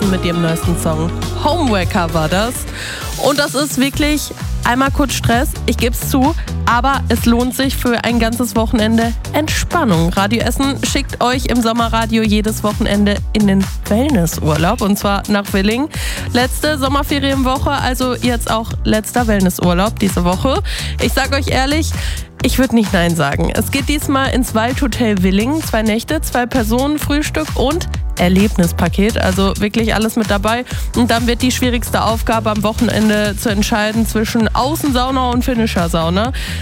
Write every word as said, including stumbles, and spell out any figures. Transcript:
Essen mit ihrem neuesten Song. Homewrecker war das. Und das ist wirklich einmal kurz Stress, ich gebe es zu, aber es lohnt sich für ein ganzes Wochenende Entspannung. Radio Essen schickt euch im Sommerradio jedes Wochenende in den Wellnessurlaub, und zwar nach Willingen. Letzte Sommerferienwoche, also jetzt auch letzter Wellnessurlaub diese Woche. Ich sag euch ehrlich, ich würde nicht Nein sagen. Es geht diesmal ins Waldhotel Willingen. Zwei Nächte, zwei Personen, Frühstück und Erlebnispaket. Also wirklich alles mit dabei. Und dann wird die schwierigste Aufgabe am Wochenende zu entscheiden zwischen Außensauna und Finisher-Sauna.